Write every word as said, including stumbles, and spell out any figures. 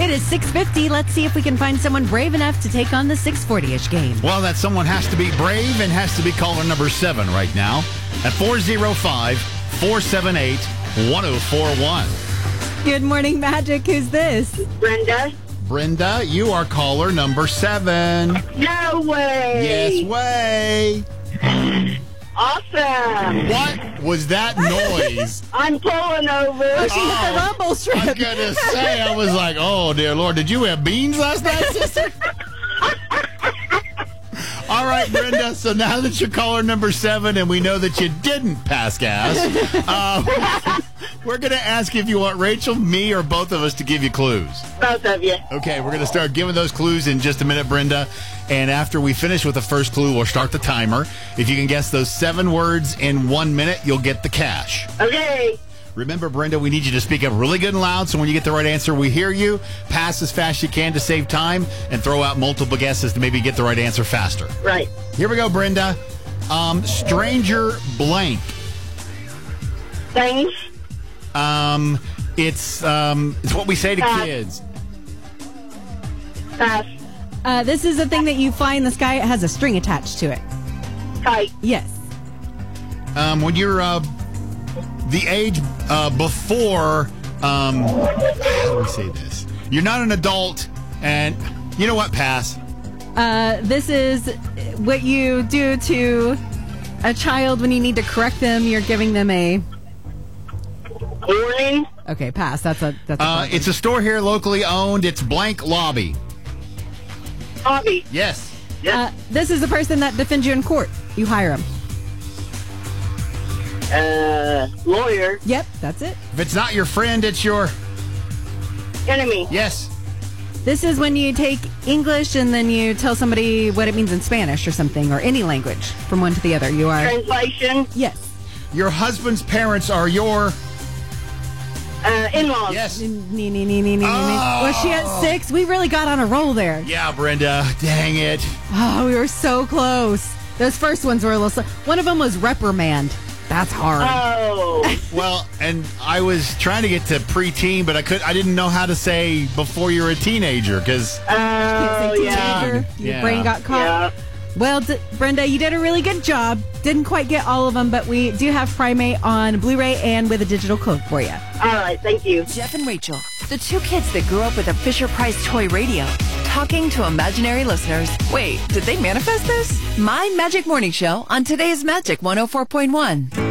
It is six fifty. Let's see if we can find someone brave enough to take on the six forty-ish game. Well, that someone has to be brave and has to be caller number seven right now at four oh five, four seven eight, one oh four one. Good morning, Magic. Who's this? Brenda. Brenda, you are caller number seven. No way. Yes way. Awesome. What was that noise? I'm pulling over. Oh, she hit the Oh, rumble I was strip. going to say, I was like, oh, dear Lord, did you have beans last night, sister? All right, Brenda, so now that you're caller number seven and we know that you didn't pass gas, uh, we're going to ask if you want Rachel, me, or both of us to give you clues. Both of you. Okay, we're going to start giving those clues in just a minute, Brenda. And after we finish with the first clue, we'll start the timer. If you can guess those seven words in one minute, you'll get the cash. Okay. Remember, Brenda, we need you to speak up really good and loud so when you get the right answer, we hear you. Pass as fast as you can to save time and throw out multiple guesses to maybe get the right answer faster. Right. Here we go, Brenda. Um, stranger blank. Thanks. Um, it's, um, it's what we say to Pass. kids. Pass. Uh, this is a thing that you fly in the sky. It has a string attached to it. Kite. Yes. Um, when you're uh, the age uh, before, um, how do we say this? You're not an adult, and you know what? Pass. Uh, this is what you do to a child when you need to correct them. You're giving them a... Warning. Okay, pass. That's a... That's a Uh, it's a store here locally owned. It's blank lobby. Hobby. Yes. Uh, this is the person that defends you in court. You hire him. Uh, lawyer. Yep, that's it. If it's not your friend, it's your... Enemy. Yes. This is when you take English and then you tell somebody what it means in Spanish or something, or any language from one to the other. You are... Translation. Yes. Your husband's parents are your... Uh, in-laws. Yes. Nee, nee, nee, nee, nee, nee. Oh. Was she at six? We really got on a roll there. Yeah, Brenda. Dang it. Oh, we were so close. Those first ones were a little... Sl- one of them was reprimand. That's hard. Oh. Well, and I was trying to get to preteen, but I could I didn't know how to say before you're a teenager because Oh, Can't say yeah. teenager. Your Yeah. brain got caught. Yeah. Well, D- Brenda, you did a really good job. Didn't quite get all of them, but we do have Primate on Blu-ray and with a digital code for you. All right. Thank you. Jeff and Rachel, the two kids that grew up with a Fisher-Price toy radio, talking to imaginary listeners. Wait, did they manifest this? My Magic Morning Show on today's Magic one oh four point one.